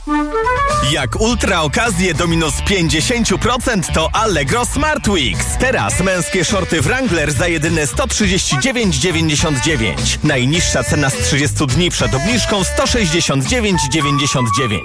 Jak ultra okazje do minus 50% to Allegro Smart Weeks. Teraz męskie shorty Wrangler za jedyne 139,99. Najniższa cena z 30 dni przed obniżką 169,99.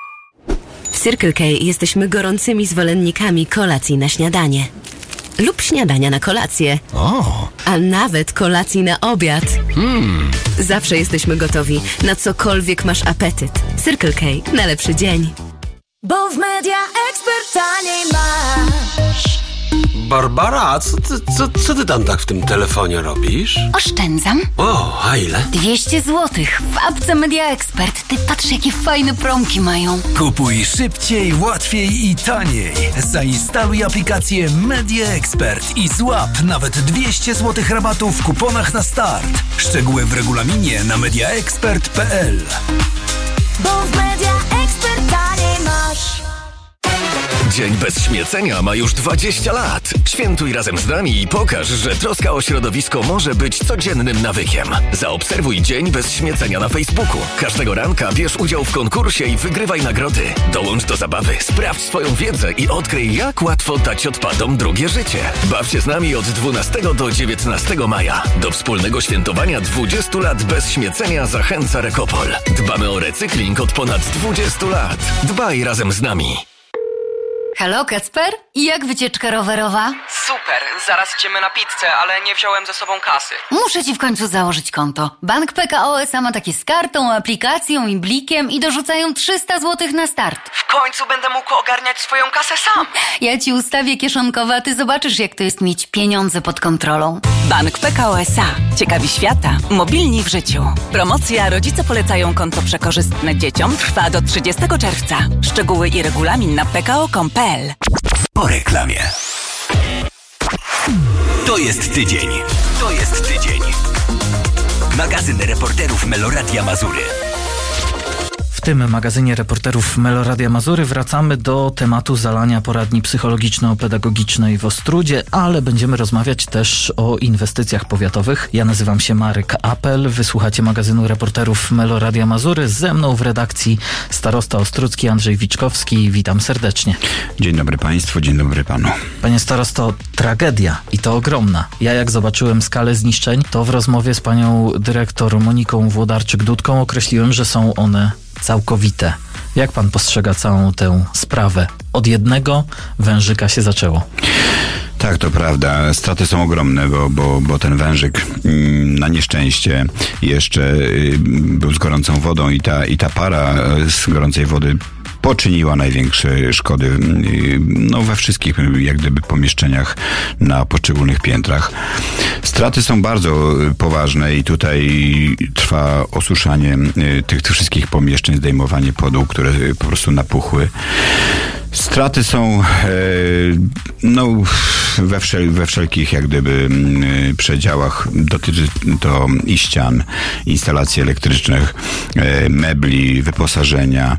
W Circle K jesteśmy gorącymi zwolennikami kolacji na śniadanie. Lub śniadania na kolację. A nawet kolacji na obiad. Zawsze jesteśmy gotowi na cokolwiek masz apetyt. Circle K. Na lepszy dzień. Bo w Media Expert taniej masz. Barbara, co ty tam tak w tym telefonie robisz? Oszczędzam. O, a ile? 200 zł w apce Media Expert. Ty patrz, jakie fajne promki mają. Kupuj szybciej, łatwiej i taniej. Zainstaluj aplikację Media Expert i złap nawet 200 zł rabatu w kuponach na start. Szczegóły w regulaminie na mediaexpert.pl. Bo w Media Expert taniej masz. Dzień bez śmiecenia ma już 20 lat. Świętuj razem z nami i pokaż, że troska o środowisko może być codziennym nawykiem. Zaobserwuj Dzień bez śmiecenia na Facebooku. Każdego ranka bierz udział w konkursie i wygrywaj nagrody. Dołącz do zabawy, sprawdź swoją wiedzę i odkryj, jak łatwo dać odpadom drugie życie. Baw się z nami od 12 do 19 maja. Do wspólnego świętowania 20 lat bez śmiecenia zachęca Rekopol. Dbamy o recykling od ponad 20 lat. Dbaj razem z nami. Halo, Kacper? I jak wycieczka rowerowa? Super, zaraz idziemy na pizzę, ale nie wziąłem ze sobą kasy. Muszę ci w końcu założyć konto. Bank PKO SA ma takie z kartą, aplikacją i blikiem i dorzucają 300 zł na start. W końcu będę mógł ogarniać swoją kasę sam. Ja ci ustawię kieszonkowe, a ty zobaczysz, jak to jest mieć pieniądze pod kontrolą. Bank PKO SA. Ciekawi świata. Mobilni w życiu. Promocja Rodzice polecają konto przekorzystne dzieciom trwa do 30 czerwca. Szczegóły i regulamin na pko.com.pl. Po reklamie. To jest tydzień. Magazyn reporterów Meloradia Mazury. W tym magazynie reporterów Meloradia Mazury wracamy do tematu zalania poradni psychologiczno-pedagogicznej w Ostródzie, ale będziemy rozmawiać też o inwestycjach powiatowych. Ja nazywam się Marek Apel, wysłuchacie magazynu reporterów Meloradia Mazury. Ze mną w redakcji starosta ostródzki Andrzej Wiczkowski. Witam serdecznie. Dzień dobry państwu, dzień dobry panu. Panie starosto, tragedia i to ogromna. Ja jak zobaczyłem skalę zniszczeń, to w rozmowie z panią dyrektor Moniką Włodarczyk-Dudką określiłem, że są one całkowite. Jak pan postrzega całą tę sprawę? Od jednego wężyka się zaczęło. Tak, to prawda. Straty są ogromne, bo ten wężyk na nieszczęście jeszcze był z gorącą wodą i ta para z gorącej wody poczyniła największe szkody we wszystkich jak gdyby pomieszczeniach na poszczególnych piętrach. Straty są bardzo poważne i tutaj trwa osuszanie tych wszystkich pomieszczeń, zdejmowanie podłóg, które po prostu napuchły. Straty są we wszelkich jak gdyby przedziałach. Dotyczy to i ścian, instalacji elektrycznych, mebli, wyposażenia.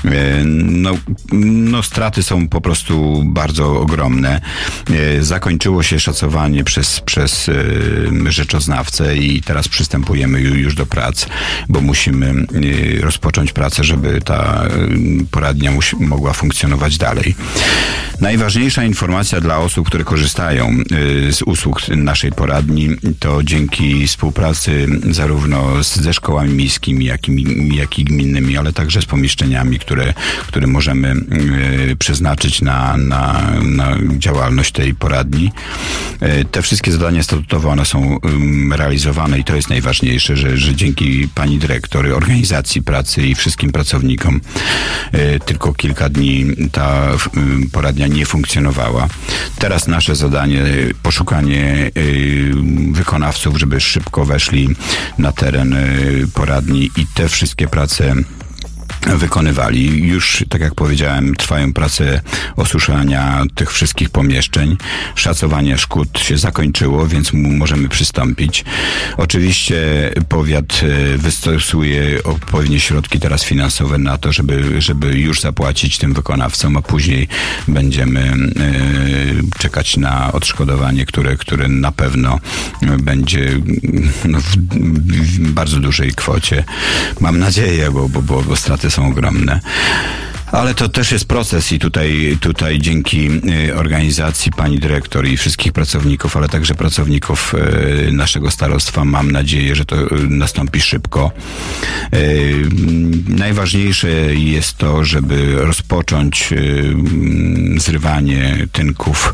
Straty są po prostu bardzo ogromne. Zakończyło się szacowanie przez rzeczoznawcę i teraz przystępujemy już do prac, bo musimy rozpocząć pracę, żeby ta poradnia mogła funkcjonować dalej. Najważniejsza informacja dla osób, które korzystają z usług naszej poradni, to dzięki współpracy zarówno ze szkołami miejskimi, jak i gminnymi, ale także z pomieszczeniami, które możemy przeznaczyć na działalność tej poradni. Te wszystkie zadania statutowe, one są realizowane i to jest najważniejsze, że dzięki pani dyrektor, organizacji pracy i wszystkim pracownikom tylko kilka dni ta poradnia nie funkcjonowała. Teraz nasze zadanie, poszukanie wykonawców, żeby szybko weszli na teren poradni i te wszystkie prace wykonywali. Już, tak jak powiedziałem, trwają prace osuszania tych wszystkich pomieszczeń. Szacowanie szkód się zakończyło, więc możemy przystąpić. Oczywiście powiat wystosuje odpowiednie środki teraz finansowe na to, żeby już zapłacić tym wykonawcom, a później będziemy czekać na odszkodowanie, które na pewno będzie w bardzo dużej kwocie. Mam nadzieję, bo straty straty są ogromne. Ale to też jest proces i tutaj dzięki organizacji pani dyrektor i wszystkich pracowników, ale także pracowników naszego starostwa mam nadzieję, że to nastąpi szybko. Najważniejsze jest to, żeby rozpocząć zrywanie tynków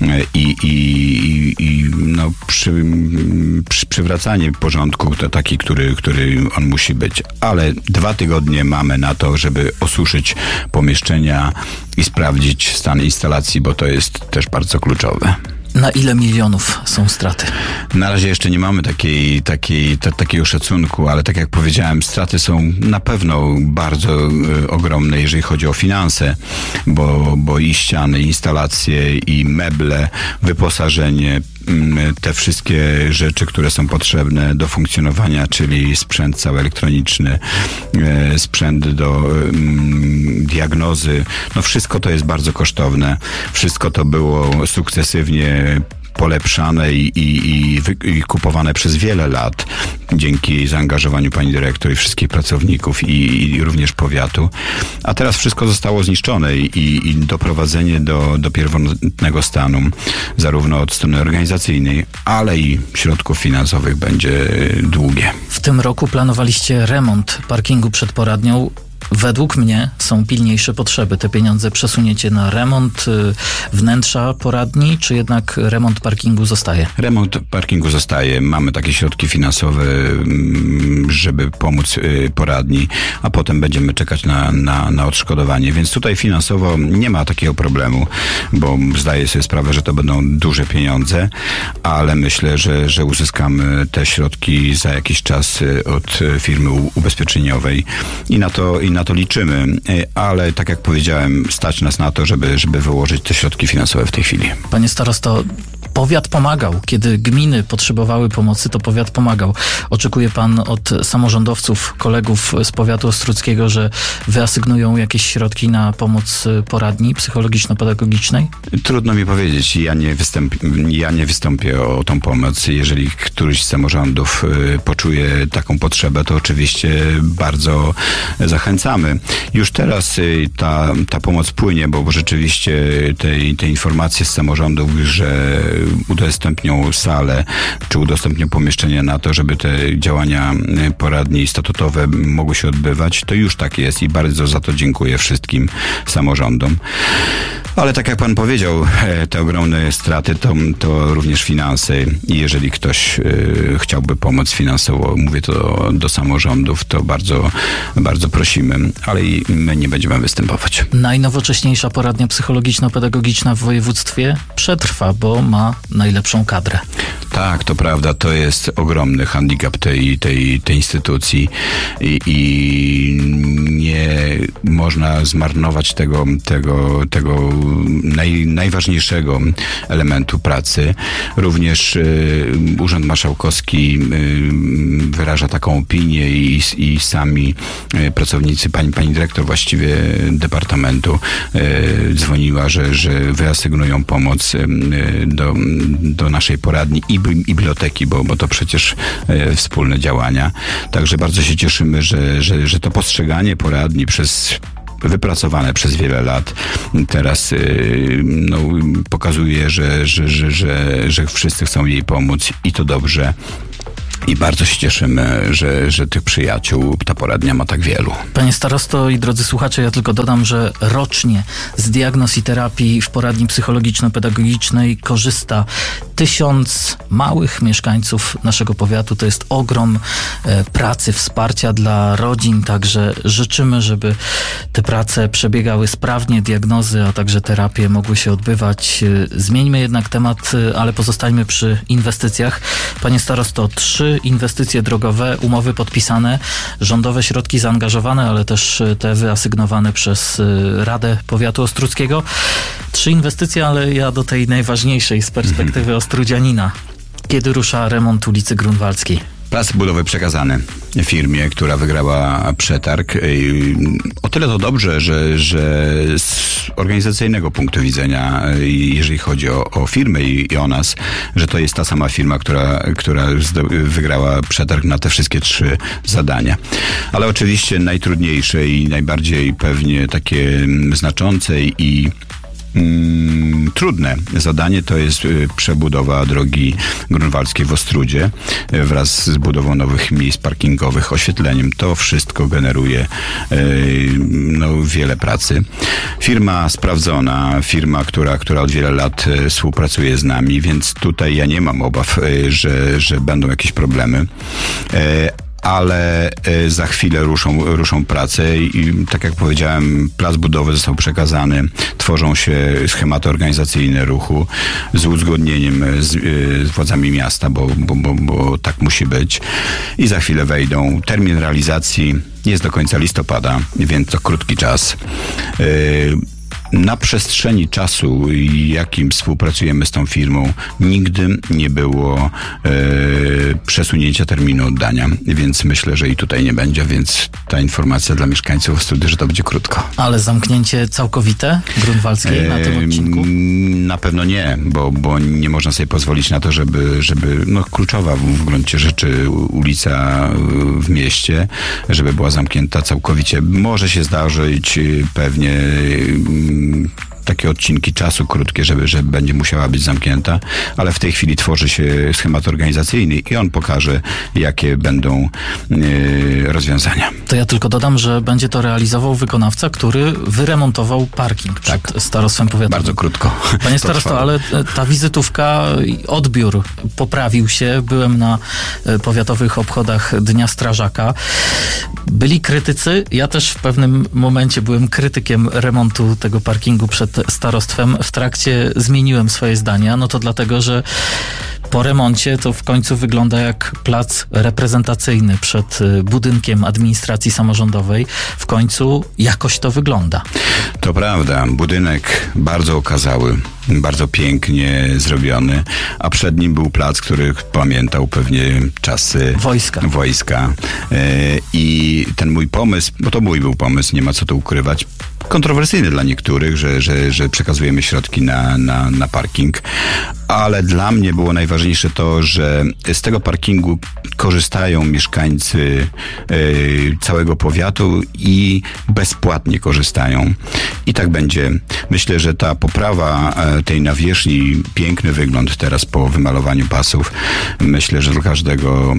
i przywracanie porządku taki, który on musi być. Ale 2 tygodnie mamy na to, żeby osuszyć pomieszczenia i sprawdzić stan instalacji, bo to jest też bardzo kluczowe. Na ile milionów są straty? Na razie jeszcze nie mamy takiego szacunku, ale tak jak powiedziałem, straty są na pewno bardzo ogromne, jeżeli chodzi o finanse, bo i ściany, instalacje, i meble, wyposażenie, te wszystkie rzeczy, które są potrzebne do funkcjonowania, czyli sprzęt cały elektroniczny, sprzęt do diagnozy, no wszystko to jest bardzo kosztowne. Wszystko to było sukcesywnie polepszane i kupowane przez wiele lat dzięki zaangażowaniu pani dyrektor i wszystkich pracowników i również powiatu. A teraz wszystko zostało zniszczone i doprowadzenie do pierwotnego stanu zarówno od strony organizacyjnej, ale i środków finansowych będzie długie. W tym roku planowaliście remont parkingu przed poradnią. Według mnie są pilniejsze potrzeby. Te pieniądze przesuniecie na remont wnętrza poradni, czy jednak remont parkingu zostaje? Remont parkingu zostaje. Mamy takie środki finansowe, żeby pomóc poradni, a potem będziemy czekać na odszkodowanie. Więc tutaj finansowo nie ma takiego problemu, bo zdaję sobie sprawę, że to będą duże pieniądze, ale myślę, że uzyskamy te środki za jakiś czas od firmy ubezpieczeniowej i na to liczymy, ale tak jak powiedziałem, stać nas na to, żeby wyłożyć te środki finansowe w tej chwili. Panie starosto, powiat pomagał. Kiedy gminy potrzebowały pomocy, to powiat pomagał. Oczekuje pan od samorządowców, kolegów z powiatu ostródzkiego, że wyasygnują jakieś środki na pomoc poradni psychologiczno-pedagogicznej? Trudno mi powiedzieć. Ja nie wystąpię o tą pomoc. Jeżeli któryś z samorządów poczuje taką potrzebę, to oczywiście bardzo zachęcamy. Już teraz ta pomoc płynie, bo rzeczywiście te informacje z samorządów, że udostępnią salę, czy udostępnią pomieszczenia na to, żeby te działania poradni statutowe mogły się odbywać, to już tak jest i bardzo za to dziękuję wszystkim samorządom. Ale tak jak pan powiedział, te ogromne straty to również finanse i jeżeli ktoś chciałby pomóc finansowo, mówię to do samorządów, to bardzo, bardzo prosimy, ale i my nie będziemy występować. Najnowocześniejsza poradnia psychologiczno-pedagogiczna w województwie przetrwa, bo ma najlepszą kadrę. Tak, to prawda, to jest ogromny handicap tej instytucji i nie można zmarnować tego najważniejszego elementu pracy. Również Urząd Marszałkowski wyraża taką opinię i sami pracownicy, pani dyrektor właściwie departamentu dzwoniła, że wyasygnują pomoc do naszej poradni i biblioteki, bo to przecież wspólne działania. Także bardzo się cieszymy, że to postrzeganie poradni wypracowane przez wiele lat teraz pokazuje, że wszyscy chcą jej pomóc i to dobrze. I bardzo się cieszymy, że tych przyjaciół ta poradnia ma tak wielu. Panie starosto i drodzy słuchacze, ja tylko dodam, że rocznie z diagnoz i terapii w poradni psychologiczno-pedagogicznej korzysta 1000 małych mieszkańców naszego powiatu. To jest ogrom pracy, wsparcia dla rodzin, także życzymy, żeby te prace przebiegały sprawnie, diagnozy, a także terapie mogły się odbywać. Zmieńmy jednak temat, ale pozostańmy przy inwestycjach. Panie starosto, 3 inwestycje drogowe, umowy podpisane, rządowe środki zaangażowane, ale też te wyasygnowane przez Radę Powiatu Ostródzkiego. 3 inwestycje, ale ja do tej najważniejszej z perspektywy ostródzianina. Kiedy rusza remont ulicy Grunwaldzkiej? Plac budowy przekazany firmie, która wygrała przetarg. O tyle to dobrze, że z organizacyjnego punktu widzenia, jeżeli chodzi o firmę i o nas, że to jest ta sama firma, która wygrała przetarg na te wszystkie 3 zadania. Ale oczywiście najtrudniejsze i najbardziej pewnie takie znaczące i trudne zadanie to jest przebudowa drogi grunwaldzkiej w Ostródzie wraz z budową nowych miejsc parkingowych, oświetleniem. To wszystko generuje wiele pracy. Firma sprawdzona, firma, która od wiele lat współpracuje z nami, więc tutaj ja nie mam obaw, że będą jakieś problemy. Ale za chwilę ruszą prace i tak jak powiedziałem, plac budowy został przekazany, tworzą się schematy organizacyjne ruchu z uzgodnieniem z władzami miasta, bo tak musi być i za chwilę wejdą. Termin realizacji jest do końca listopada, więc to krótki czas. Na przestrzeni czasu, jakim współpracujemy z tą firmą, nigdy nie było przesunięcia terminu oddania, więc myślę, że i tutaj nie będzie, więc ta informacja dla mieszkańców Ostródy, że to będzie krótko. Ale zamknięcie całkowite grunwaldzkiej na tym odcinku? Na pewno nie, bo nie można sobie pozwolić na to, żeby kluczowa w gruncie rzeczy ulica w mieście, żeby była zamknięta całkowicie. Może się zdarzyć pewnie takie odcinki czasu krótkie, że będzie musiała być zamknięta, ale w tej chwili tworzy się schemat organizacyjny i on pokaże, jakie będą rozwiązania. To ja tylko dodam, że będzie to realizował wykonawca, który wyremontował parking przed starostwem powiatowym. Bardzo krótko. Panie starosto, ale ta wizytówka, odbiór poprawił się. Byłem na powiatowych obchodach Dnia Strażaka. Byli krytycy. Ja też w pewnym momencie byłem krytykiem remontu tego parkingu przed starostwem. W trakcie zmieniłem swoje zdania. No to dlatego, że po remoncie to w końcu wygląda jak plac reprezentacyjny przed budynkiem administracji samorządowej. W końcu jakoś to wygląda. To prawda. Budynek bardzo okazały, bardzo pięknie zrobiony, a przed nim był plac, który pamiętał pewnie czasy wojska. I ten mój pomysł, bo to mój był pomysł, nie ma co tu ukrywać, kontrowersyjny dla niektórych, że przekazujemy środki na parking, ale dla mnie było najważniejsze to, że z tego parkingu korzystają mieszkańcy całego powiatu i bezpłatnie korzystają. I tak będzie. Myślę, że ta poprawa tej nawierzchni, piękny wygląd teraz po wymalowaniu pasów, myślę, że dla każdego,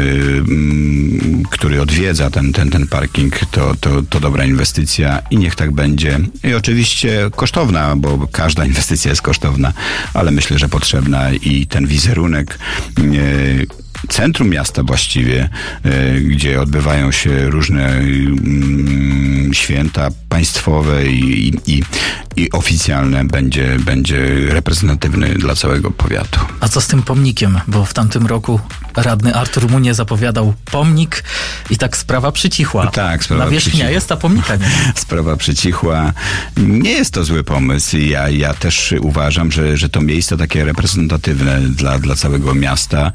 który odwiedza ten parking, to dobra inwestycja i niech tak będzie. I oczywiście kosztowna, bo każda inwestycja jest kosztowna, ale myślę, że potrzebna i ten wizerunek centrum miasta właściwie, gdzie odbywają się różne święta państwowe i oficjalne, będzie reprezentatywny dla całego powiatu. A co z tym pomnikiem? Bo w tamtym roku radny Artur Munie zapowiadał pomnik i tak sprawa przycichła. Tak, sprawa nawierzchnia jest, a pomnika nie. Sprawa przycichła. Nie jest to zły pomysł. Ja też uważam, że to miejsce takie reprezentatywne dla całego miasta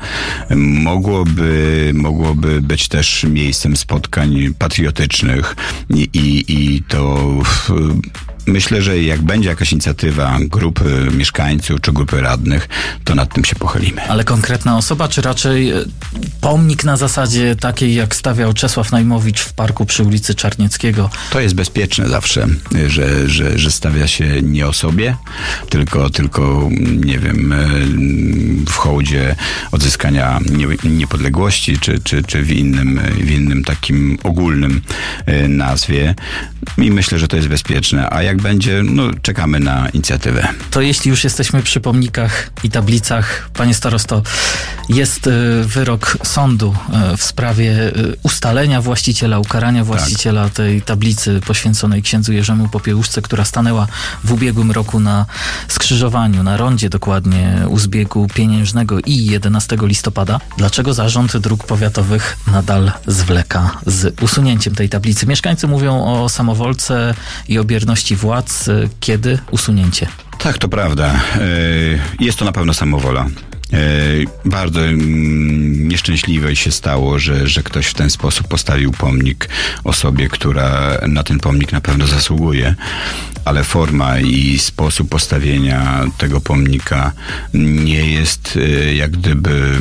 mogłoby być też miejscem spotkań patriotycznych i to myślę, że jak będzie jakaś inicjatywa grupy mieszkańców czy grupy radnych, to nad tym się pochylimy. Ale konkretna osoba, czy raczej pomnik na zasadzie takiej, jak stawiał Czesław Najmowicz w parku przy ulicy Czarnieckiego? To jest bezpieczne zawsze, że stawia się nie osobie, tylko nie wiem, w hołdzie odzyskania niepodległości, czy w innym takim ogólnym nazwie. I myślę, że to jest bezpieczne. A jak będzie, czekamy na inicjatywę. To jeśli już jesteśmy przy pomnikach i tablicach, panie starosto, jest wyrok sądu w sprawie ustalenia właściciela, ukarania właściciela tej tablicy poświęconej księdzu Jerzemu Popiełuszce, która stanęła w ubiegłym roku na skrzyżowaniu, na rondzie dokładnie u zbiegu Pieniężnego i 11 listopada. Dlaczego Zarząd Dróg Powiatowych nadal zwleka z usunięciem tej tablicy? Mieszkańcy mówią o samowolce i o bierności władz. Kiedy usunięcie? Tak, to prawda. Jest to na pewno samowola. Bardzo nieszczęśliwe się stało, że ktoś w ten sposób postawił pomnik osobie, która na ten pomnik na pewno zasługuje, ale forma i sposób postawienia tego pomnika nie jest jak gdyby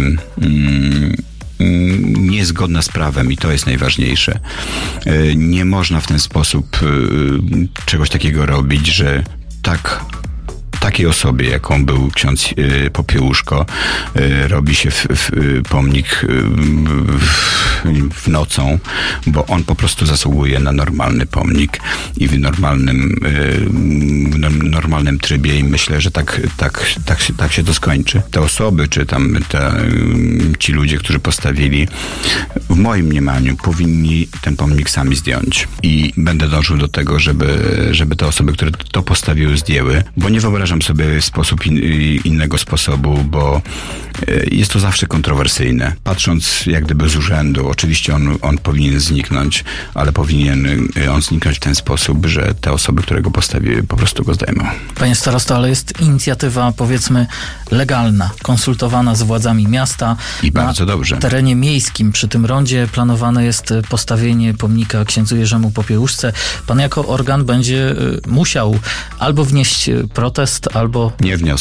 niezgodna z prawem i to jest najważniejsze. Nie można w ten sposób czegoś takiego robić, że takiej osobie, jaką był ksiądz Popiełuszko, robi się pomnik w nocą, bo on po prostu zasługuje na normalny pomnik i w normalnym trybie i myślę, że tak się to skończy. Te osoby, czy tam ci ludzie, którzy postawili, w moim mniemaniu powinni ten pomnik sami zdjąć i będę dążył do tego, żeby te osoby, które to postawiły, zdjęły, bo nie wyobrażam sobie innego sposobu, bo jest to zawsze kontrowersyjne. Patrząc jak gdyby z urzędu, oczywiście on powinien zniknąć, ale powinien on zniknąć w ten sposób, że te osoby, które go postawiły, po prostu go zdejmą. Panie starosto, ale jest inicjatywa, powiedzmy, legalna, konsultowana z władzami miasta. I bardzo dobrze. Na terenie miejskim przy tym rondzie planowane jest postawienie pomnika księdzu Jerzemu Popiełuszce. Pan jako organ będzie musiał albo wnieść protest, albo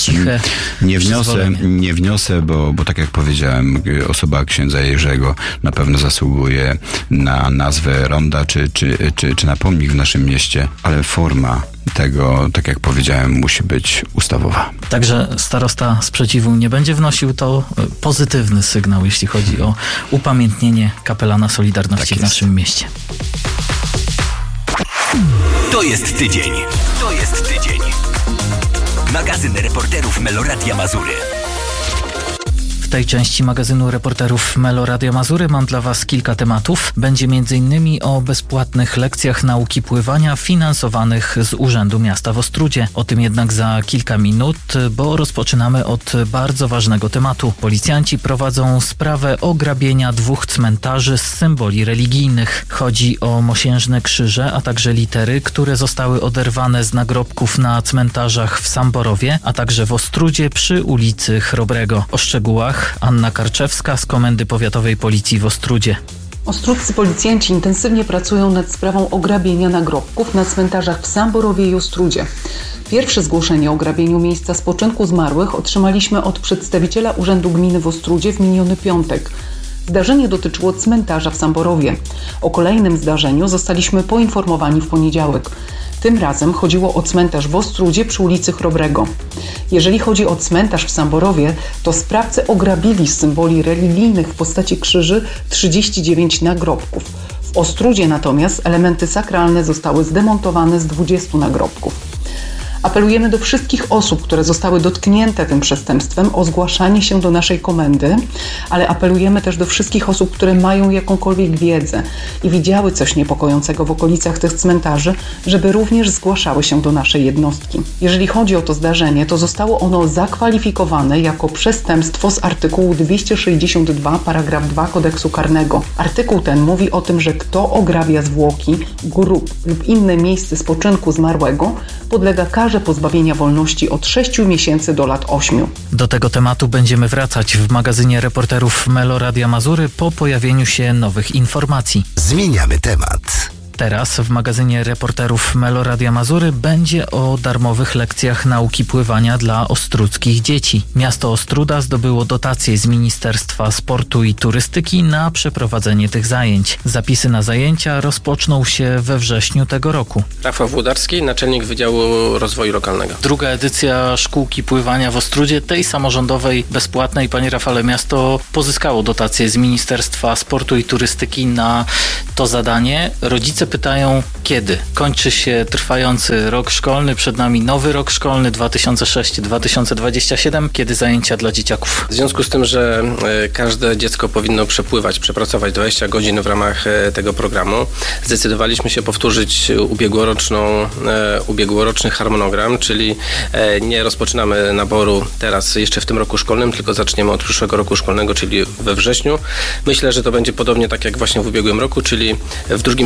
Nie wniosę, bo tak jak powiedziałem, osoba księdza Jerzego na pewno zasługuje na nazwę ronda czy na pomnik w naszym mieście, ale forma tego, tak jak powiedziałem, musi być ustawowa. Także starosta sprzeciwu nie będzie wnosił, to pozytywny sygnał, jeśli chodzi o upamiętnienie kapelana Solidarności w naszym mieście. To jest tydzień. Magazyn reporterów Meloradia Mazury. W tej części magazynu reporterów Meloradia Mazury mam dla Was kilka tematów. Będzie m.in. o bezpłatnych lekcjach nauki pływania finansowanych z Urzędu Miasta w Ostródzie. O tym jednak za kilka minut, bo rozpoczynamy od bardzo ważnego tematu. Policjanci prowadzą sprawę ograbienia 2 cmentarzy z symboli religijnych. Chodzi o mosiężne krzyże, a także litery, które zostały oderwane z nagrobków na cmentarzach w Samborowie, a także w Ostródzie przy ulicy Chrobrego. O szczegółach Anna Karczewska z Komendy Powiatowej Policji w Ostródzie. Ostródzcy policjanci intensywnie pracują nad sprawą ograbienia nagrobków na cmentarzach w Samborowie i Ostródzie. Pierwsze zgłoszenie o ograbieniu miejsca spoczynku zmarłych otrzymaliśmy od przedstawiciela Urzędu Gminy w Ostródzie w miniony piątek. Zdarzenie dotyczyło cmentarza w Samborowie. O kolejnym zdarzeniu zostaliśmy poinformowani w poniedziałek. Tym razem chodziło o cmentarz w Ostródzie przy ulicy Chrobrego. Jeżeli chodzi o cmentarz w Samborowie, to sprawcy ograbili z symboli religijnych w postaci krzyży 39 nagrobków. W Ostródzie natomiast elementy sakralne zostały zdemontowane z 20 nagrobków. Apelujemy do wszystkich osób, które zostały dotknięte tym przestępstwem, o zgłaszanie się do naszej komendy, ale apelujemy też do wszystkich osób, które mają jakąkolwiek wiedzę i widziały coś niepokojącego w okolicach tych cmentarzy, żeby również zgłaszały się do naszej jednostki. Jeżeli chodzi o to zdarzenie, to zostało ono zakwalifikowane jako przestępstwo z artykułu 262 paragraf 2 Kodeksu Karnego. Artykuł ten mówi o tym, że kto ograbia zwłoki, grób lub inne miejsce spoczynku zmarłego, podlega karze pozbawienia wolności od 6 miesięcy do lat 8. Do tego tematu będziemy wracać w magazynie reporterów Meloradia Mazury po pojawieniu się nowych informacji. Zmieniamy temat. Teraz w magazynie reporterów Meloradia Mazury będzie o darmowych lekcjach nauki pływania dla ostródzkich dzieci. Miasto Ostróda zdobyło dotację z Ministerstwa Sportu i Turystyki na przeprowadzenie tych zajęć. Zapisy na zajęcia rozpoczną się we wrześniu tego roku. Rafał Włodarski, naczelnik Wydziału Rozwoju Lokalnego. Druga edycja szkółki pływania w Ostródzie, tej samorządowej, bezpłatnej. Panie Rafale, miasto pozyskało dotację z Ministerstwa Sportu i Turystyki na to zadanie. Rodzice pytają, kiedy kończy się trwający rok szkolny, przed nami nowy rok szkolny 2006-2027, kiedy zajęcia dla dzieciaków. W związku z tym, że każde dziecko powinno przepracować 20 godzin w ramach tego programu, zdecydowaliśmy się powtórzyć ubiegłoroczny harmonogram, czyli nie rozpoczynamy naboru teraz jeszcze w tym roku szkolnym, tylko zaczniemy od przyszłego roku szkolnego, czyli we wrześniu. Myślę, że to będzie podobnie tak jak właśnie w ubiegłym roku, czyli w drugim tygodniu września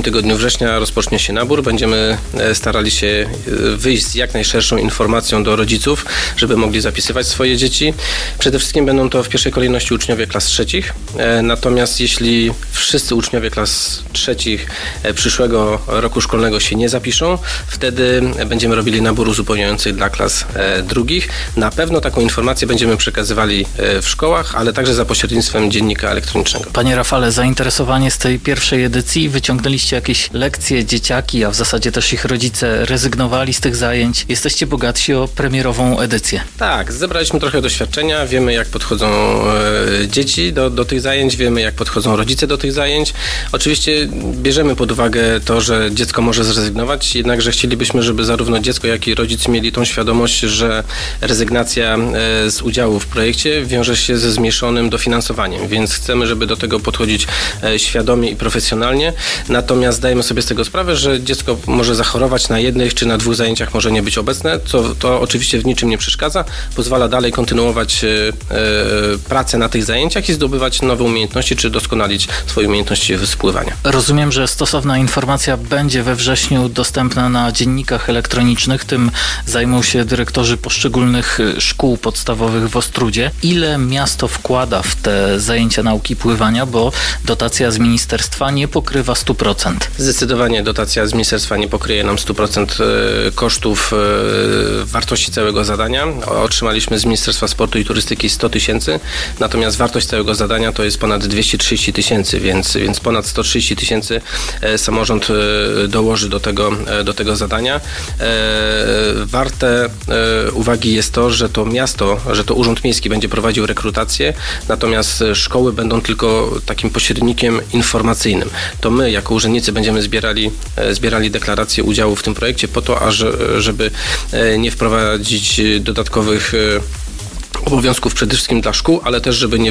września rozpocznie się nabór. Będziemy starali się wyjść z jak najszerszą informacją do rodziców, żeby mogli zapisywać swoje dzieci. Przede wszystkim będą to w pierwszej kolejności uczniowie klas trzecich. Natomiast jeśli wszyscy uczniowie klas trzecich przyszłego roku szkolnego się nie zapiszą, wtedy będziemy robili nabór uzupełniający dla klas drugich. Na pewno taką informację będziemy przekazywali w szkołach, ale także za pośrednictwem dziennika elektronicznego. Panie Rafale, zainteresowanie z tej pierwszej edycji, wyciągnęliście jakieś lekcje, dzieciaki, a w zasadzie też ich rodzice rezygnowali z tych zajęć. Jesteście bogatsi o premierową edycję. Tak, zebraliśmy trochę doświadczenia, wiemy jak podchodzą dzieci do tych zajęć, wiemy jak podchodzą rodzice do tych zajęć. Oczywiście bierzemy pod uwagę to, że dziecko może zrezygnować, jednakże chcielibyśmy, żeby zarówno dziecko, jak i rodzic mieli tą świadomość, że rezygnacja z udziału w projekcie wiąże się ze zmniejszonym dofinansowaniem, więc chcemy, żeby do tego podchodzić świadomie i profesjonalnie. Natomiast zdajemy sobie z tego sprawę, że dziecko może zachorować na jednych czy na 2 zajęciach, może nie być obecne, to oczywiście w niczym nie przeszkadza, pozwala dalej kontynuować pracę na tych zajęciach i zdobywać nowe umiejętności, czy doskonalić swoje umiejętności spływania. Rozumiem, że stosowna informacja będzie we wrześniu dostępna na dziennikach elektronicznych, tym zajmą się dyrektorzy poszczególnych szkół podstawowych w Ostródzie. Ile miasto wkłada w te zajęcia nauki pływania, bo dotacja z ministerstwa nie pokrywa 100%? Zdecydowanie dotacja z ministerstwa nie pokryje nam 100% kosztów wartości całego zadania. Otrzymaliśmy z Ministerstwa Sportu i Turystyki 100 000, natomiast wartość całego zadania to jest ponad 230 000, więc ponad 130 000 samorząd dołoży do tego zadania. Warte uwagi jest to, że to miasto, że to Urząd Miejski będzie prowadził rekrutację, natomiast szkoły będą tylko takim pośrednikiem informacyjnym. To my, jako urzędnicy, będziemy zbierali deklarację udziału w tym projekcie po to, żeby nie wprowadzić dodatkowych obowiązków przede wszystkim dla szkół, ale też, żeby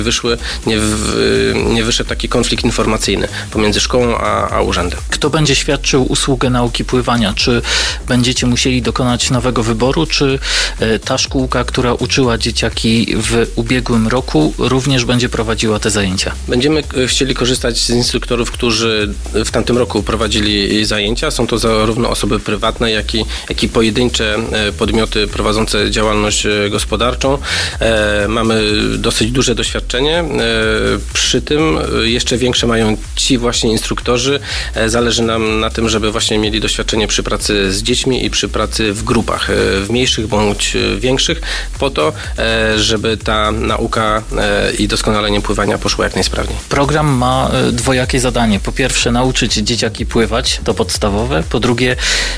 nie wyszedł taki konflikt informacyjny pomiędzy szkołą a urzędem. Kto będzie świadczył usługę nauki pływania? Czy będziecie musieli dokonać nowego wyboru, czy ta szkółka, która uczyła dzieciaki w ubiegłym roku, również będzie prowadziła te zajęcia? Będziemy chcieli korzystać z instruktorów, którzy w tamtym roku prowadzili zajęcia. Są to zarówno osoby prywatne, jak i pojedyncze podmioty prowadzące działalność gospodarczą. Mamy dosyć duże doświadczenie. Przy tym jeszcze większe mają ci właśnie instruktorzy. Zależy nam na tym, żeby właśnie mieli doświadczenie przy pracy z dziećmi i przy pracy w grupach, w mniejszych bądź większych, po to, żeby ta nauka i doskonalenie pływania poszło jak najsprawniej. Program ma dwojakie zadanie. Po pierwsze, nauczyć dzieciaki pływać, to podstawowe. Po drugie,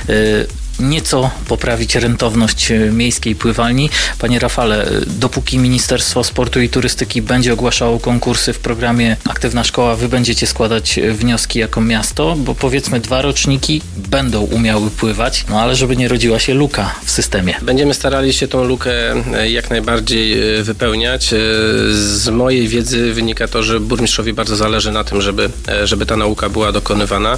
nieco poprawić rentowność miejskiej pływalni. Panie Rafale, dopóki Ministerstwo Sportu i Turystyki będzie ogłaszało konkursy w programie Aktywna Szkoła, wy będziecie składać wnioski jako miasto, bo powiedzmy 2 roczniki będą umiały pływać, ale żeby nie rodziła się luka w systemie. Będziemy starali się tą lukę jak najbardziej wypełniać. Z mojej wiedzy wynika to, że burmistrzowi bardzo zależy na tym, żeby ta nauka była dokonywana.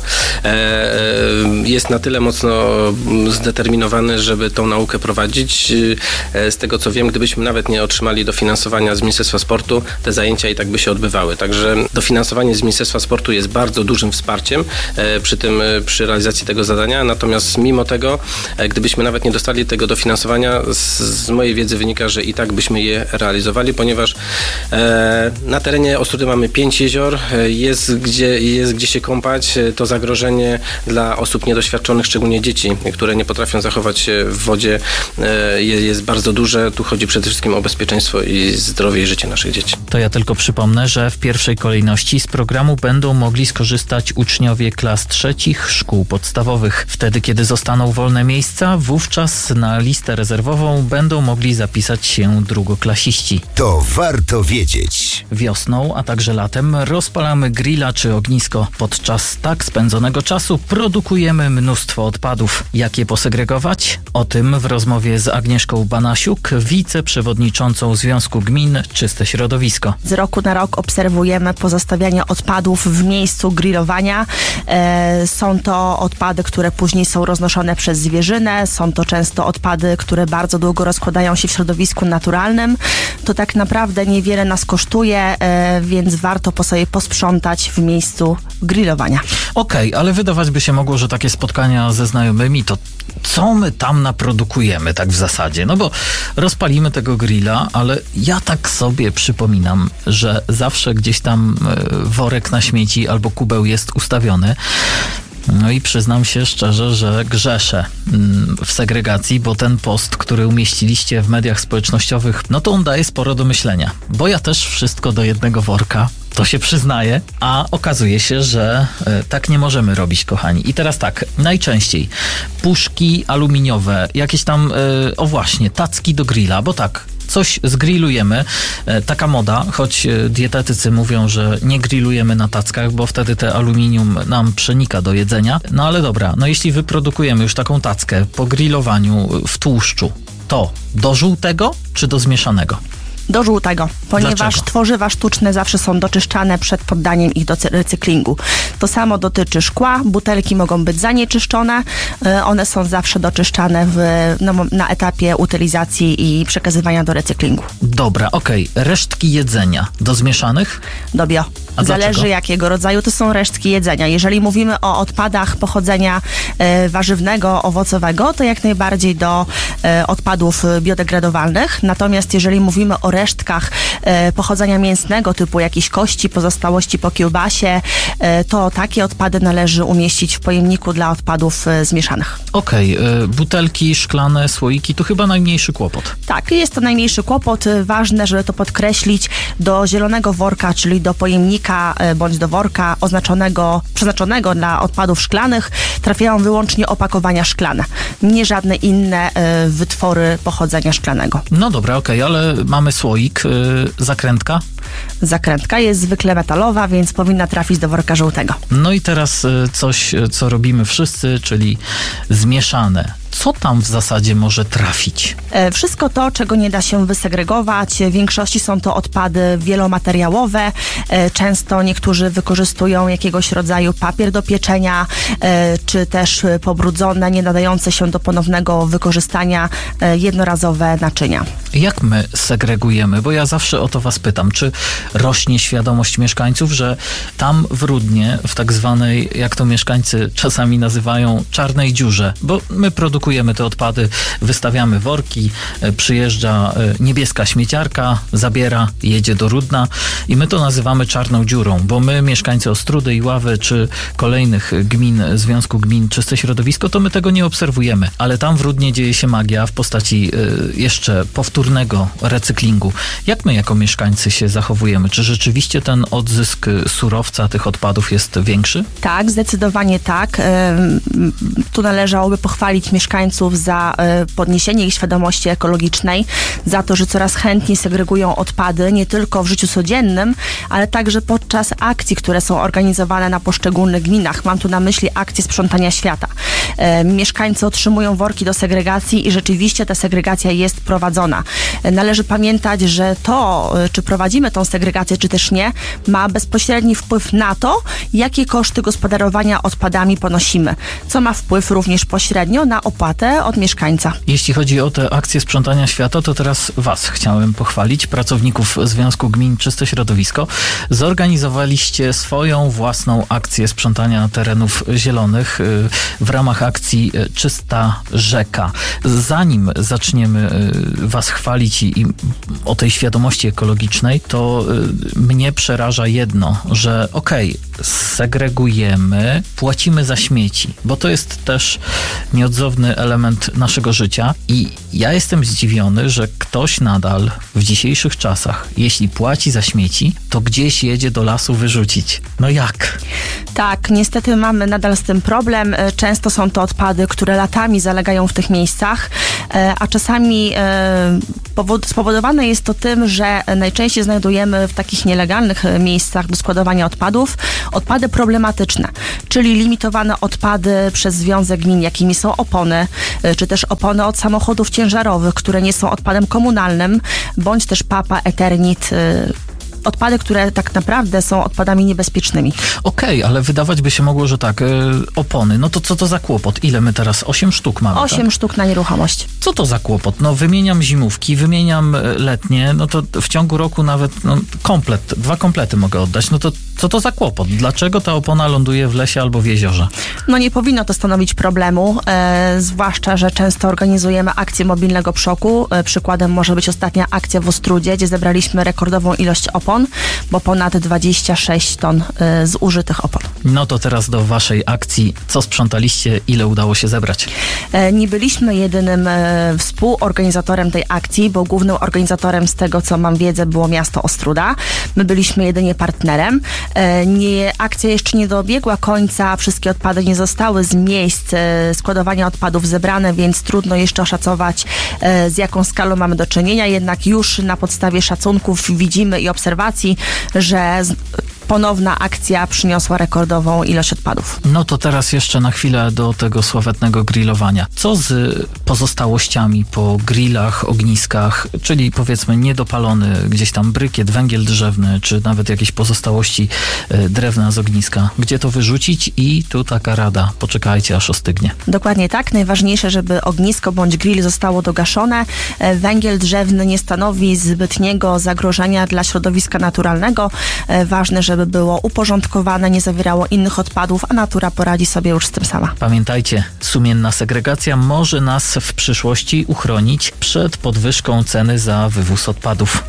Jest na tyle mocno zdeterminowany, żeby tą naukę prowadzić. Z tego co wiem, gdybyśmy nawet nie otrzymali dofinansowania z Ministerstwa Sportu, te zajęcia i tak by się odbywały. Także dofinansowanie z Ministerstwa Sportu jest bardzo dużym wsparciem przy realizacji tego zadania. Natomiast mimo tego, gdybyśmy nawet nie dostali tego dofinansowania, z mojej wiedzy wynika, że i tak byśmy je realizowali, ponieważ na terenie Ostródy mamy 5 jezior, jest gdzie się kąpać. To zagrożenie dla osób niedoświadczonych, szczególnie dzieci, które nie potrafią zachować się w wodzie, jest bardzo duże. Tu chodzi przede wszystkim o bezpieczeństwo i zdrowie i życie naszych dzieci. To ja tylko przypomnę, że w pierwszej kolejności z programu będą mogli skorzystać uczniowie klas trzecich szkół podstawowych. Wtedy, kiedy zostaną wolne miejsca, wówczas na listę rezerwową będą mogli zapisać się drugoklasiści. To warto wiedzieć. Wiosną, a także latem rozpalamy grilla czy ognisko. Podczas tak spędzonego czasu produkujemy mnóstwo odpadów. Jak je posegregować? O tym w rozmowie z Agnieszką Banasiuk, wiceprzewodniczącą Związku Gmin Czyste Środowisko. Z roku na rok obserwujemy pozostawianie odpadów w miejscu grillowania. Są to odpady, które później są roznoszone przez zwierzynę. Są to często odpady, które bardzo długo rozkładają się w środowisku naturalnym. To tak naprawdę niewiele nas kosztuje, więc warto po sobie posprzątać w miejscu grillowania. Okej, ale wydawać by się mogło, że takie spotkania ze znajomymi to co my tam naprodukujemy tak w zasadzie? No bo rozpalimy tego grilla, ale ja tak sobie przypominam, że zawsze gdzieś tam worek na śmieci albo kubeł jest ustawiony. No i przyznam się szczerze, że grzeszę w segregacji, bo ten post, który umieściliście w mediach społecznościowych, no to on daje sporo do myślenia. Bo ja też wszystko do jednego worka, to się przyznaję, a okazuje się, że tak nie możemy robić, kochani. I teraz tak, najczęściej puszki aluminiowe, jakieś tam, o właśnie, tacki do grilla, bo tak, coś zgrillujemy, taka moda, choć dietetycy mówią, że nie grillujemy na tackach, bo wtedy te aluminium nam przenika do jedzenia. No ale dobra, no jeśli wyprodukujemy już taką tackę po grillowaniu w tłuszczu, to do żółtego czy do zmieszanego? Do żółtego, ponieważ Dlaczego? Tworzywa sztuczne zawsze są doczyszczane przed poddaniem ich do recyklingu. To samo dotyczy szkła, butelki mogą być zanieczyszczone, one są zawsze doczyszczane na etapie utylizacji i przekazywania do recyklingu. Dobra, okej. Resztki jedzenia do zmieszanych? Do bio. A Zależy dlaczego? jakiego rodzaju to są resztki jedzenia. Jeżeli mówimy o odpadach pochodzenia warzywnego, owocowego, to jak najbardziej do odpadów biodegradowalnych. Natomiast jeżeli mówimy o resztkach pochodzenia mięsnego, typu jakieś kości, pozostałości po kiełbasie, to takie odpady należy umieścić w pojemniku dla odpadów zmieszanych. Okej, butelki, szklane, słoiki to chyba najmniejszy kłopot. Tak, jest to najmniejszy kłopot. Ważne, żeby to podkreślić, do zielonego worka, czyli do pojemnika bądź do worka przeznaczonego dla odpadów szklanych trafiają wyłącznie opakowania szklane, nie żadne inne wytwory pochodzenia szklanego. No dobra, okej, ale mamy słoik, zakrętka? Zakrętka jest zwykle metalowa, więc powinna trafić do worka żółtego. No i teraz coś, co robimy wszyscy, czyli zmieszane. Co tam w zasadzie może trafić? Wszystko to, czego nie da się wysegregować. W większości są to odpady wielomateriałowe. Często niektórzy wykorzystują jakiegoś rodzaju papier do pieczenia, czy też pobrudzone, nie nadające się do ponownego wykorzystania jednorazowe naczynia. Jak my segregujemy? Bo ja zawsze o to was pytam. Czy rośnie świadomość mieszkańców, że tam w Rudnie, w tak zwanej, jak to mieszkańcy czasami nazywają, czarnej dziurze, bo my produkujemy te odpady, wystawiamy worki, przyjeżdża niebieska śmieciarka, zabiera, jedzie do Rudna i my to nazywamy czarną dziurą, bo my, mieszkańcy Ostródy, Iławy czy kolejnych gmin, Związku Gmin Czyste Środowisko, to my tego nie obserwujemy, ale tam w Rudnie dzieje się magia w postaci jeszcze powtórnego recyklingu. Jak my jako mieszkańcy się zachowujemy? Czy rzeczywiście ten odzysk surowca, tych odpadów jest większy? Tak, zdecydowanie tak. Tu należałoby pochwalić mieszkańców za podniesienie ich świadomości ekologicznej, za to, że coraz chętniej segregują odpady, nie tylko w życiu codziennym, ale także podczas akcji, które są organizowane na poszczególnych gminach. Mam tu na myśli akcję sprzątania świata. Mieszkańcy otrzymują worki do segregacji i rzeczywiście ta segregacja jest prowadzona. Należy pamiętać, że to, czy prowadzimy tą segregację, czy też nie, ma bezpośredni wpływ na to, jakie koszty gospodarowania odpadami ponosimy, co ma wpływ również pośrednio na opłatę od mieszkańca. Jeśli chodzi o te akcje sprzątania świata, to teraz was chciałem pochwalić, pracowników Związku Gmin Czyste Środowisko. Zorganizowaliście swoją własną akcję sprzątania terenów zielonych w ramach akcji Czysta Rzeka. Zanim zaczniemy was chwalić i o tej świadomości ekologicznej, to mnie przeraża jedno, że segregujemy, płacimy za śmieci, bo to jest też nieodzowny element naszego życia i ja jestem zdziwiony, że ktoś nadal w dzisiejszych czasach, jeśli płaci za śmieci, to gdzieś jedzie do lasu wyrzucić. No jak? Tak, niestety mamy nadal z tym problem. Często są to odpady, które latami zalegają w tych miejscach, a czasami Spowodowane jest to tym, że najczęściej znajdujemy w takich nielegalnych miejscach do składowania odpadów odpady problematyczne, czyli limitowane odpady przez Związek Gmin, jakimi są opony, czy też opony od samochodów ciężarowych, które nie są odpadem komunalnym, bądź też papa, eternit, odpady, które tak naprawdę są odpadami niebezpiecznymi. Okej, ale wydawać by się mogło, że tak, opony, no to co to za kłopot? Ile my teraz? 8 sztuk mamy, 8 tak? sztuk na nieruchomość. Co to za kłopot? No wymieniam zimówki, wymieniam letnie, no to w ciągu roku nawet dwa komplety mogę oddać. No to co to za kłopot? Dlaczego ta opona ląduje w lesie albo w jeziorze? No nie powinno to stanowić problemu, zwłaszcza, że często organizujemy akcję mobilnego przoku. Przykładem może być ostatnia akcja w Ostródzie, gdzie zebraliśmy rekordową ilość opon, bo ponad 26 ton zużytych opon. No to teraz do waszej akcji. Co sprzątaliście? Ile udało się zebrać? Nie byliśmy jedynym współorganizatorem tej akcji, bo głównym organizatorem, z tego co mam wiedzę, było miasto Ostróda. My byliśmy jedynie partnerem. Akcja jeszcze nie dobiegła końca, wszystkie odpady nie zostały z miejsc składowania odpadów zebrane, więc trudno jeszcze oszacować, z jaką skalą mamy do czynienia, jednak już na podstawie szacunków widzimy i obserwacji, że ponowna akcja przyniosła rekordową ilość odpadów. No to teraz jeszcze na chwilę do tego sławetnego grillowania. Co z pozostałościami po grillach, ogniskach, czyli powiedzmy niedopalony gdzieś tam brykiet, węgiel drzewny, czy nawet jakieś pozostałości drewna z ogniska? Gdzie to wyrzucić? I tu taka rada, poczekajcie aż ostygnie. Dokładnie tak. Najważniejsze, żeby ognisko bądź grill zostało dogaszone. Węgiel drzewny nie stanowi zbytniego zagrożenia dla środowiska naturalnego. Ważne, żeby było uporządkowane, nie zawierało innych odpadów, a natura poradzi sobie już z tym sama. Pamiętajcie, sumienna segregacja może nas w przyszłości uchronić przed podwyżką ceny za wywóz odpadów.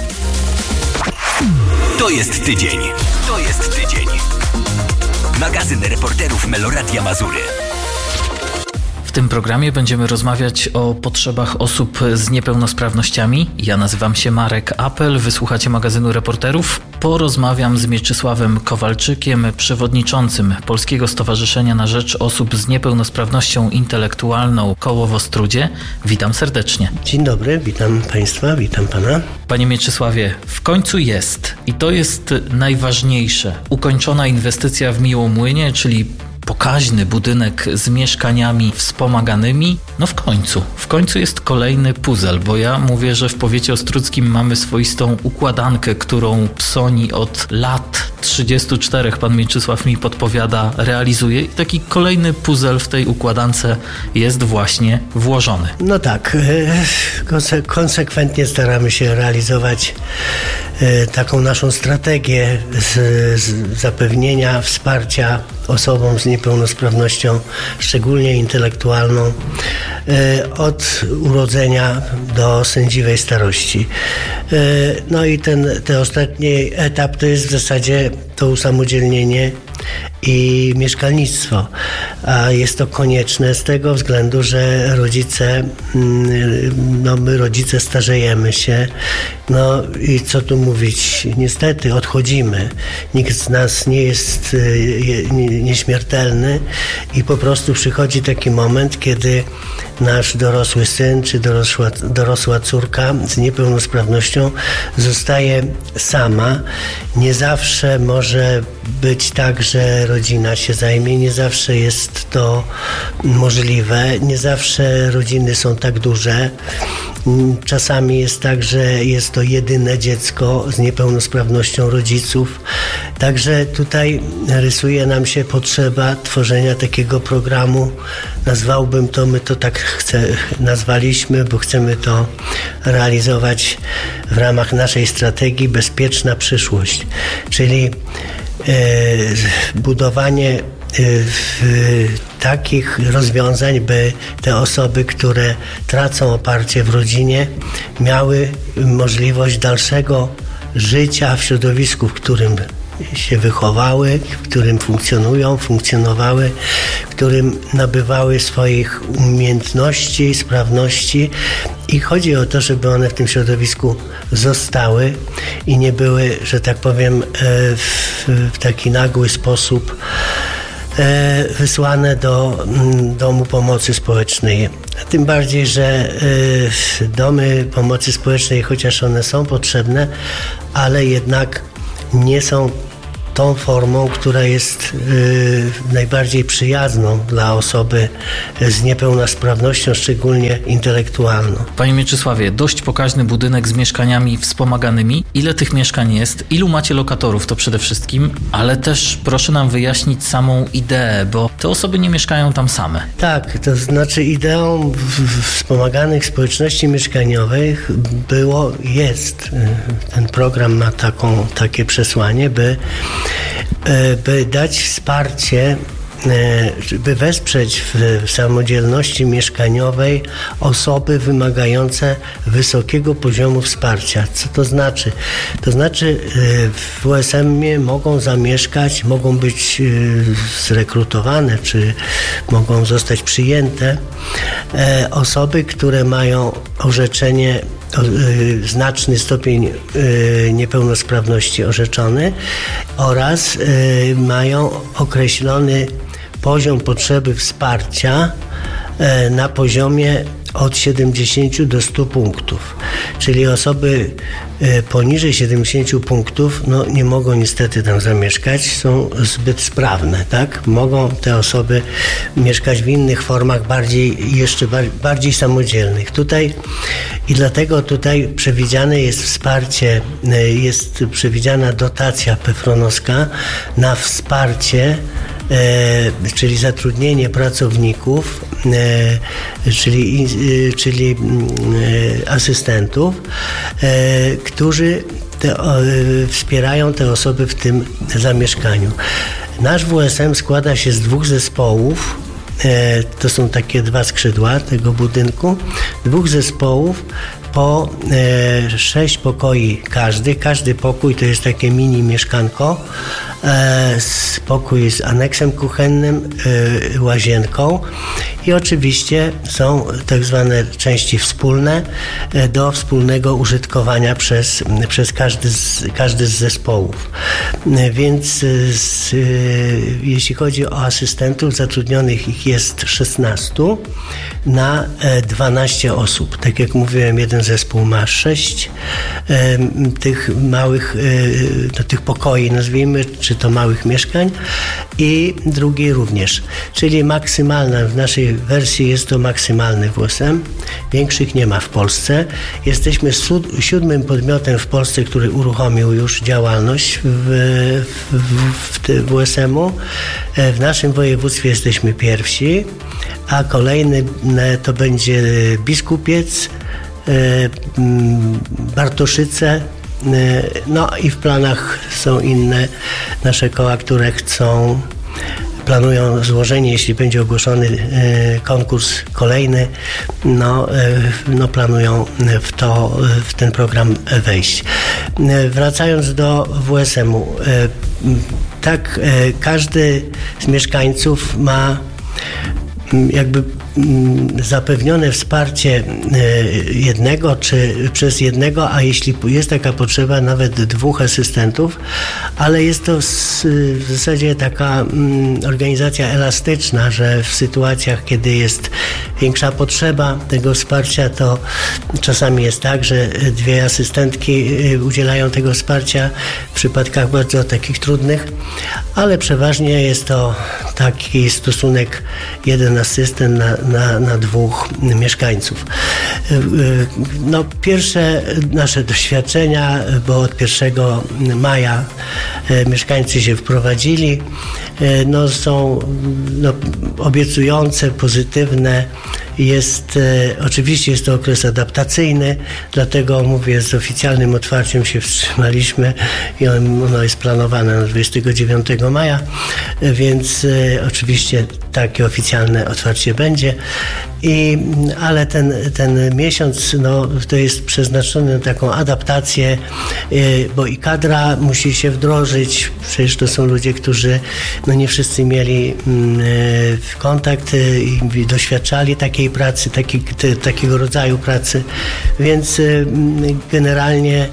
To jest tydzień. To jest tydzień. Magazyn reporterów Meloradia Mazury. W tym programie będziemy rozmawiać o potrzebach osób z niepełnosprawnościami. Ja nazywam się Marek Apel, wysłuchacie magazynu reporterów. Porozmawiam z Mieczysławem Kowalczykiem, przewodniczącym Polskiego Stowarzyszenia na Rzecz Osób z Niepełnosprawnością Intelektualną Koło w Ostródzie. Witam serdecznie. Dzień dobry, witam Państwa, witam Pana. Panie Mieczysławie, w końcu jest, i to jest najważniejsze, ukończona inwestycja w Miłomłynie, czyli pokaźny budynek z mieszkaniami wspomaganymi. No w końcu jest kolejny puzzle, bo ja mówię, że w powiecie ostródzkim mamy swoistą układankę, którą Psoni od lat 34, pan Mieczysław mi podpowiada, realizuje i taki kolejny puzzle w tej układance jest właśnie włożony. No tak, konsekwentnie staramy się realizować taką naszą strategię z zapewnienia wsparcia osobom z niepełnosprawnością, szczególnie intelektualną, od urodzenia do sędziwej starości. No i ten ostatni etap to jest w zasadzie to usamodzielnienie i mieszkalnictwo, a jest to konieczne z tego względu, że my rodzice starzejemy się, no i co tu mówić, niestety odchodzimy, nikt z nas nie jest nieśmiertelny i po prostu przychodzi taki moment, kiedy nasz dorosły syn czy dorosła córka z niepełnosprawnością zostaje sama. Nie zawsze może być tak, że rodzina się zajmie, nie zawsze jest to możliwe, nie zawsze rodziny są tak duże. Czasami jest tak, że jest to jedyne dziecko z niepełnosprawnością rodziców. Także tutaj rysuje nam się potrzeba tworzenia takiego programu. Nazwałbym to, my to tak nazwaliśmy, bo chcemy to realizować w ramach naszej strategii Bezpieczna przyszłość. Czyli budowanie takich rozwiązań, by te osoby, które tracą oparcie w rodzinie, miały możliwość dalszego życia w środowisku, w którym się wychowały, w którym funkcjonowały, w którym nabywały swoich umiejętności, sprawności i chodzi o to, żeby one w tym środowisku zostały i nie były, że tak powiem, w taki nagły sposób wysłane do Domu Pomocy Społecznej. Tym bardziej, że domy pomocy społecznej, chociaż one są potrzebne, ale jednak nie są tą formą, która jest najbardziej przyjazną dla osoby z niepełnosprawnością, szczególnie intelektualną. Panie Mieczysławie, dość pokaźny budynek z mieszkaniami wspomaganymi. Ile tych mieszkań jest? Ilu macie lokatorów? To przede wszystkim, ale też proszę nam wyjaśnić samą ideę, bo te osoby nie mieszkają tam same. Tak, to znaczy ideą wspomaganych społeczności mieszkaniowych jest, ten program ma takie przesłanie, by dać wsparcie, by wesprzeć w samodzielności mieszkaniowej osoby wymagające wysokiego poziomu wsparcia. Co to znaczy? To znaczy w WSM-ie mogą zamieszkać, mogą być zrekrutowane, czy mogą zostać przyjęte osoby, które mają orzeczenie, znaczny stopień niepełnosprawności orzeczony oraz mają określony poziom potrzeby wsparcia na poziomie od 70 do 100 punktów. Czyli osoby poniżej 70 punktów nie mogą niestety tam zamieszkać, są zbyt sprawne, tak? Mogą te osoby mieszkać w innych formach, bardziej samodzielnych. Dlatego tutaj przewidziane jest wsparcie, jest przewidziana dotacja PFRON-owska na wsparcie, czyli zatrudnienie pracowników, czyli asystentów, którzy wspierają te osoby w tym zamieszkaniu. Nasz WSM składa się z 2 zespołów. To są takie 2 skrzydła tego budynku. 2 zespołów po 6 pokoi każdy. Każdy pokój to jest takie mini mieszkanko. Pokój z aneksem kuchennym, łazienką i oczywiście są tak zwane części wspólne do wspólnego użytkowania przez każdy z zespołów. Więc jeśli chodzi o asystentów, zatrudnionych ich jest 16 na 12 osób. Tak jak mówiłem, jeden zespół ma 6 tych małych, tych pokoi, nazwijmy, czy to małych mieszkań, i drugi również. Czyli maksymalna, w naszej wersji jest to maksymalny WSM. Większych nie ma w Polsce. Jesteśmy 7. podmiotem w Polsce, który uruchomił już działalność w WSM-u. W naszym województwie jesteśmy pierwsi, a kolejny to będzie Biskupiec, Bartoszyce, i w planach są inne nasze koła, które planują złożenie, jeśli będzie ogłoszony konkurs kolejny, planują w ten program wejść. Wracając do WSM-u, tak, każdy z mieszkańców ma jakby zapewnione wsparcie jednego czy przez jednego, a jeśli jest taka potrzeba, nawet 2 asystentów, ale jest to w zasadzie taka organizacja elastyczna, że w sytuacjach, kiedy jest większa potrzeba tego wsparcia, to czasami jest tak, że 2 asystentki udzielają tego wsparcia w przypadkach bardzo takich trudnych, ale przeważnie jest to taki stosunek 1 asystent na 2 mieszkańców. Pierwsze nasze doświadczenia, bo od 1 maja mieszkańcy się wprowadzili, są obiecujące, pozytywne. Oczywiście jest to okres adaptacyjny, dlatego mówię, z oficjalnym otwarciem się wstrzymaliśmy i ono jest planowane na 29 maja, więc oczywiście takie oficjalne otwarcie będzie. Ale ten miesiąc to jest przeznaczony na taką adaptację, bo i kadra musi się wdrożyć. Przecież to są ludzie, którzy nie wszyscy mieli kontakt i doświadczali takiej pracy, takiego rodzaju pracy, więc generalnie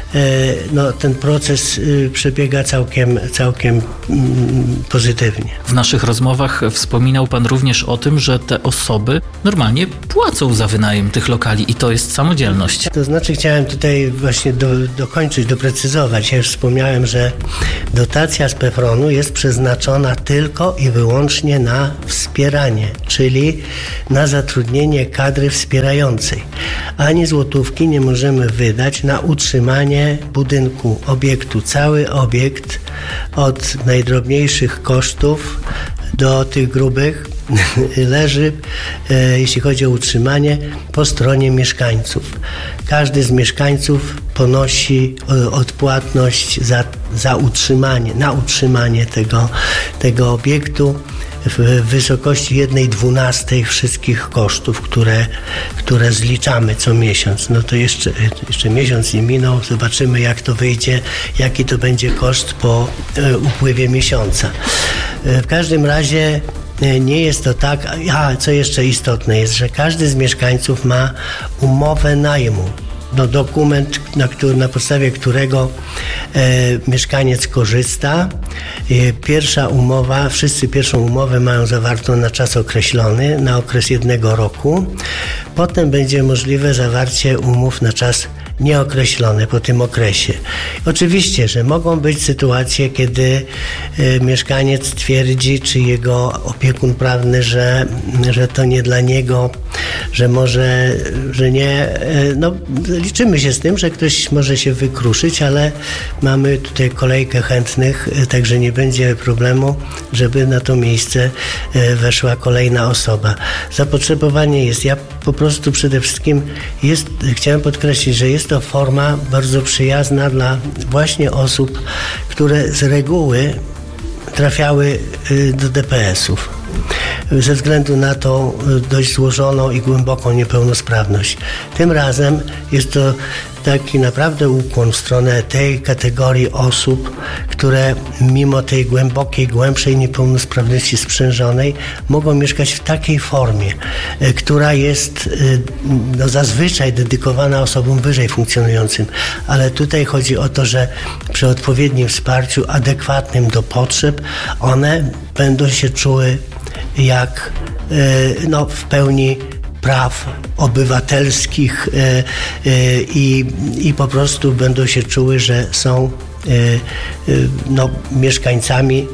ten proces przebiega całkiem pozytywnie. W naszych rozmowach wspominał pan również o tym, że te osoby normalnie płacą za wynajem tych lokali i to jest samodzielność. To znaczy chciałem tutaj właśnie dokończyć, doprecyzować. Ja już wspomniałem, że dotacja z PFRON-u jest przeznaczona tylko i wyłącznie na wspieranie, czyli na zatrudnienie kadry wspierającej. Ani złotówki nie możemy wydać na utrzymanie budynku, obiektu. Cały obiekt od najdrobniejszych kosztów do tych grubych leży, jeśli chodzi o utrzymanie, po stronie mieszkańców. Każdy z mieszkańców ponosi odpłatność za utrzymanie, na utrzymanie tego obiektu w wysokości 1/12 wszystkich kosztów, które zliczamy co miesiąc. No to jeszcze miesiąc nie minął, zobaczymy jak to wyjdzie, jaki to będzie koszt po upływie miesiąca. W każdym razie nie jest to tak, co jeszcze istotne jest, że każdy z mieszkańców ma umowę najmu. Dokument, na podstawie którego mieszkaniec korzysta. Pierwsza umowa, wszyscy pierwszą umowę mają zawartą na czas określony, na okres 1 roku. Potem będzie możliwe zawarcie umów na czas nieokreślone po tym okresie. Oczywiście, że mogą być sytuacje, kiedy mieszkaniec twierdzi, czy jego opiekun prawny, że to nie dla niego, że nie. Liczymy się z tym, że ktoś może się wykruszyć, ale mamy tutaj kolejkę chętnych, także nie będzie problemu, żeby na to miejsce weszła kolejna osoba. Zapotrzebowanie jest. Ja po prostu przede wszystkim chciałem podkreślić, że jest to forma bardzo przyjazna dla właśnie osób, które z reguły trafiały do DPS-ów ze względu na tą dość złożoną i głęboką niepełnosprawność. Tym razem jest to taki naprawdę ukłon w stronę tej kategorii osób, które mimo tej głębszej niepełnosprawności sprzężonej mogą mieszkać w takiej formie, która jest zazwyczaj dedykowana osobom wyżej funkcjonującym. Ale tutaj chodzi o to, że przy odpowiednim wsparciu adekwatnym do potrzeb one będą się czuły jak w pełni praw obywatelskich i po prostu będą się czuły, że są mieszkańcami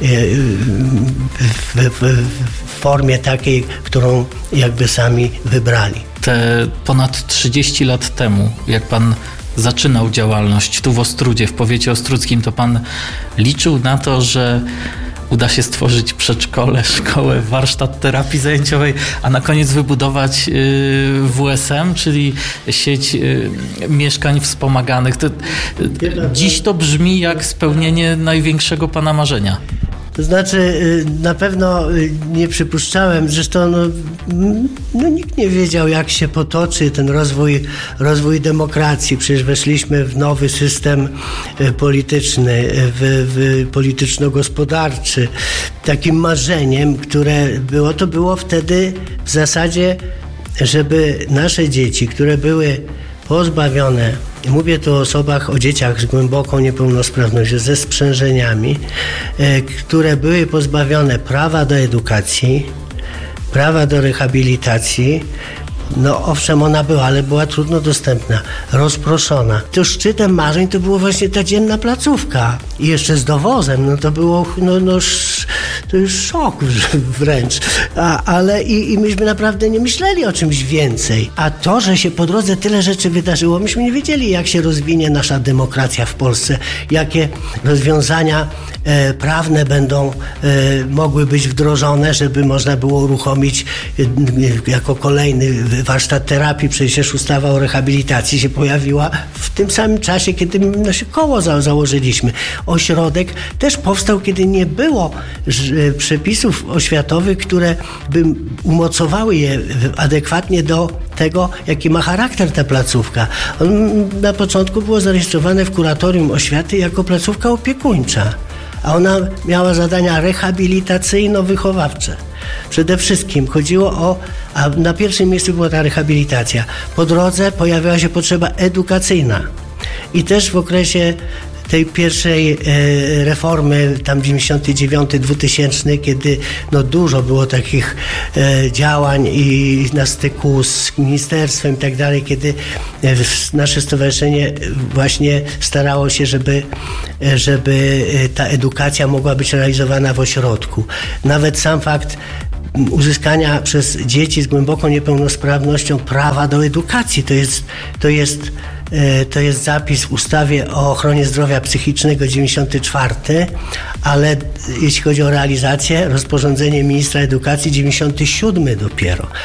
w formie takiej, którą jakby sami wybrali. Te ponad 30 lat temu, jak pan zaczynał działalność tu w Ostródzie, w powiecie ostródzkim, to pan liczył na to, że uda się stworzyć przedszkole, szkołę, warsztat terapii zajęciowej, a na koniec wybudować WSM, czyli sieć mieszkań wspomaganych. Dziś to brzmi jak spełnienie największego pana marzenia. To znaczy, na pewno nie przypuszczałem, zresztą nikt nie wiedział, jak się potoczy ten rozwój demokracji. Przecież weszliśmy w nowy system polityczny, polityczno-gospodarczy. Takim marzeniem, które było wtedy w zasadzie, żeby nasze dzieci, które były pozbawione, mówię tu o dzieciach z głęboką niepełnosprawnością, ze sprzężeniami, które były pozbawione prawa do edukacji, prawa do rehabilitacji. Owszem, ona była, ale była trudno dostępna, rozproszona. To szczytem marzeń to było właśnie ta dzienna placówka. I jeszcze z dowozem, to było, to już szok wręcz. Ale i myśmy naprawdę nie myśleli o czymś więcej. A to, że się po drodze tyle rzeczy wydarzyło, myśmy nie wiedzieli, jak się rozwinie nasza demokracja w Polsce, jakie rozwiązania prawne będą mogły być wdrożone, żeby można było uruchomić jako kolejny warsztat terapii. Przecież ustawa o rehabilitacji się pojawiła w tym samym czasie, kiedy koło założyliśmy. Ośrodek też powstał, kiedy nie było przepisów oświatowych, które by umocowały je adekwatnie do tego, jaki ma charakter ta placówka. Na początku było zarejestrowane w kuratorium oświaty jako placówka opiekuńcza, a ona miała zadania rehabilitacyjno-wychowawcze. Przede wszystkim chodziło a na pierwszym miejscu była ta rehabilitacja. Po drodze pojawiała się potrzeba edukacyjna. I też w okresie tej pierwszej reformy, tam 99-2000, kiedy no dużo było takich działań i na styku z ministerstwem i tak dalej, kiedy nasze stowarzyszenie właśnie starało się, żeby ta edukacja mogła być realizowana w ośrodku. Nawet sam fakt uzyskania przez dzieci z głęboką niepełnosprawnością prawa do edukacji, to jest zapis w ustawie o ochronie zdrowia psychicznego 94, ale jeśli chodzi o realizację, rozporządzenie ministra edukacji 97 dopiero.